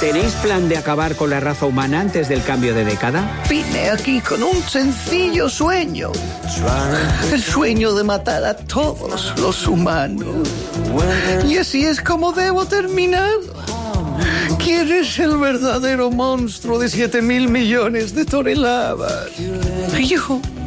¿Tenéis plan de acabar con la raza humana antes del cambio de década? Vine aquí con un sencillo sueño. El sueño de matar a todos los humanos. Y así es como debo terminar. ¿Quién es el verdadero monstruo de 7.000 millones de toneladas? Yo.